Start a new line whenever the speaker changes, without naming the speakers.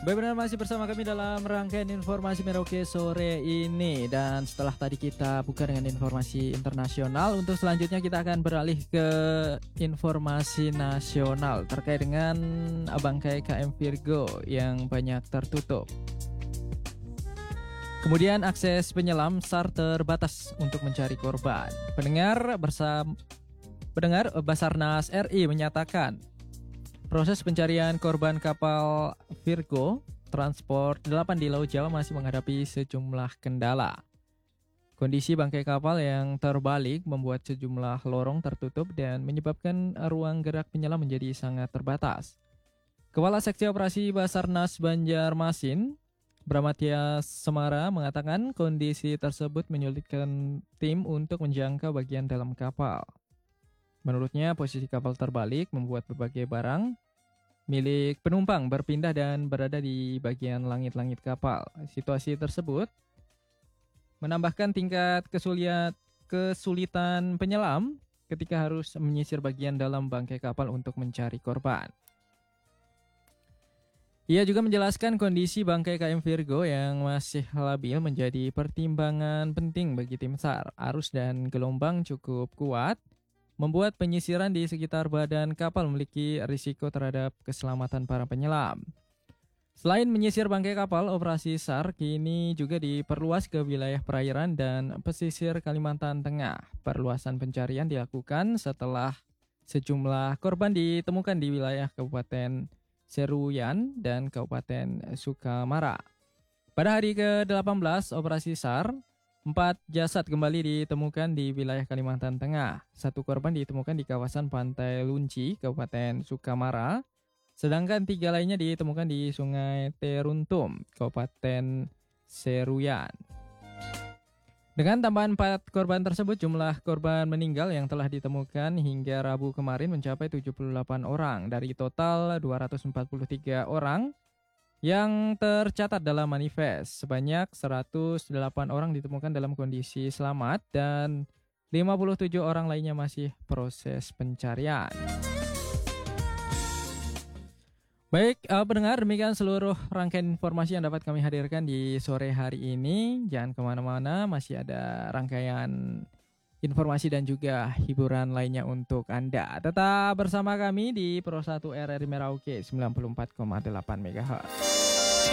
Baik, benar masih bersama kami dalam rangkaian informasi Merauke sore ini. Dan setelah tadi kita buka dengan informasi internasional, untuk selanjutnya kita akan beralih ke informasi nasional terkait dengan bangkai KM Virgo yang banyak tertutup. Kemudian akses penyelam SAR terbatas untuk mencari korban. Pendengar Basarnas RI menyatakan proses pencarian korban kapal Virgo Transport 8 di Laut Jawa masih menghadapi sejumlah kendala. Kondisi bangkai kapal yang terbalik membuat sejumlah lorong tertutup dan menyebabkan ruang gerak penyelam menjadi sangat terbatas. Kepala Seksi Operasi Basarnas Banjarmasin, Bramatya Semara, mengatakan kondisi tersebut menyulitkan tim untuk menjangkau bagian dalam kapal. Menurutnya, posisi kapal terbalik membuat berbagai barang milik penumpang berpindah dan berada di bagian langit-langit kapal. Situasi tersebut menambahkan tingkat kesulitan penyelam ketika harus menyisir bagian dalam bangkai kapal untuk mencari korban. Ia juga menjelaskan kondisi bangkai KM Virgo yang masih labil menjadi pertimbangan penting bagi tim SAR. Arus dan gelombang cukup kuat membuat penyisiran di sekitar badan kapal memiliki risiko terhadap keselamatan para penyelam. Selain menyisir bangkai kapal, operasi SAR kini juga diperluas ke wilayah perairan dan pesisir Kalimantan Tengah. Perluasan pencarian dilakukan setelah sejumlah korban ditemukan di wilayah Kabupaten Seruyan dan Kabupaten Sukamara. Pada hari ke-18 operasi SAR, 4 jasad kembali ditemukan di wilayah Kalimantan Tengah. 1 korban ditemukan di kawasan Pantai Lunci, Kabupaten Sukamara. Sedangkan 3 lainnya ditemukan di Sungai Teruntum, Kabupaten Seruyan. Dengan tambahan 4 korban tersebut, jumlah korban meninggal yang telah ditemukan hingga Rabu kemarin mencapai 78 orang. Dari total 243 orang yang tercatat dalam manifest, sebanyak 108 orang ditemukan dalam kondisi selamat dan 57 orang lainnya masih proses pencarian. Baik, pendengar, demikian seluruh rangkaian informasi yang dapat kami hadirkan di sore hari ini. Jangan kemana-mana, masih ada rangkaian informasi dan juga hiburan lainnya untuk Anda. Tetap bersama kami di Pro 1 RRI Merauke 94,8 MHz.